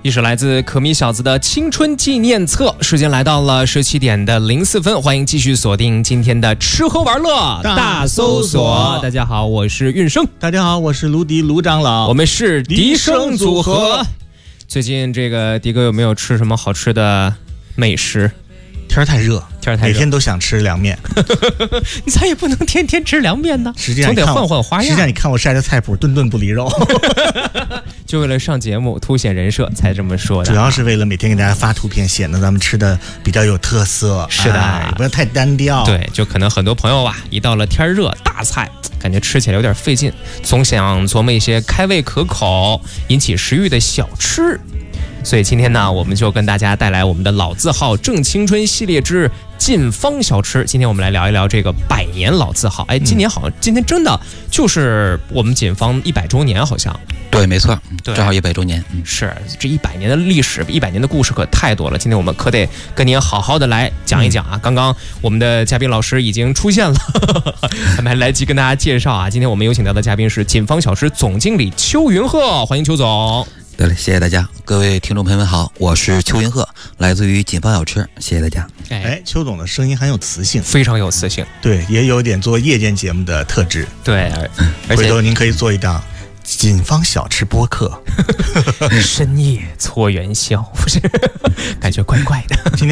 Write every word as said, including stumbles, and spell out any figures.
一首来自可米小子的青春纪念册。时间来到了十七点的零四分，欢迎继续锁定今天的吃喝玩乐大搜索。大家好，我是运生。 大家好，我是卢迪卢长老。 我们是迪生组合。最近这个迪哥有没有吃什么好吃的美食？ 天太热， 天太热， 每天都想吃凉面。 你咋也不能天天吃凉面呢？ 实际上总得换换花样。 实际上你看我晒的菜谱，顿顿不离肉。 就为了上节目凸显人设才这么说的， 主要是为了每天给大家发图片，显得咱们吃的比较有特色。 是的， 哎、不要太单调。 对，就可能很多朋友啊，一到了天热，大菜感觉吃起来有点费劲，总想琢磨一些开胃可口、引起食欲的小吃。所以今天呢，我们就跟大家带来我们的老字号正青春系列之锦芳小吃。今天我们来聊一聊这个百年老字号。哎，今年好像今天真的就是我们锦芳一百周年，好像。 对，没错，正好一百周年。 嗯，是这一百年的历史，一百年的故事可太多了。今天我们可得跟您好好的来讲一讲啊。嗯、刚刚我们的嘉宾老师已经出现了，还没来及跟大家介绍啊。今天我们有请到的嘉宾是锦芳小吃总经理邱云鹤，欢迎邱总。 对了，谢谢大家，各位听众朋友们好，我是邱云鹤，来自于锦芳小吃，谢谢大家。 哎，邱总的声音很有磁性， 非常有磁性， 对，也有点做夜间节目的特质。 对，而且回头您可以做一档锦芳小吃播客， 深夜搓元宵，不是，感觉怪怪的。今天